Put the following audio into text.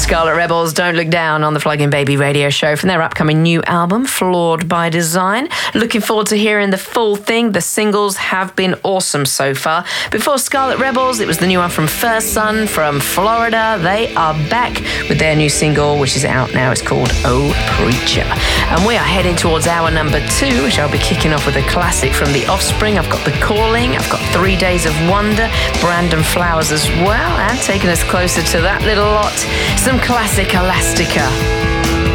Scarlet Rebels, Don't Look Down on the Plug-in Baby radio show from their upcoming new album, Flawed by Design. Looking forward to hearing the full thing. The singles have been awesome so far. Before Scarlet Rebels, it was the new one from First Son from Florida. They are back with their new single, which is out now. It's called Oh Preacher. And we are heading towards hour number 2, which I'll be kicking off with a classic from The Offspring. I've got The Calling, I've got 3 Days of Wonder, Brandon Flowers as well, and taking us closer to that little lot, some classic Elastica.